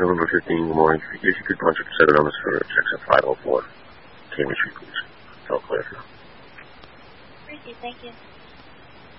November 15, good morning. If you could punch up 7 numbers for checks at 504. Cambridge Street, please. Tell Claire. Appreciate it, thank you.